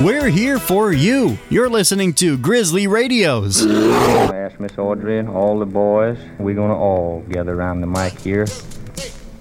We're here for you. You're listening to Grizzly Radios. I asked Miss Audrey and all the boys, we're going to all gather around the mic here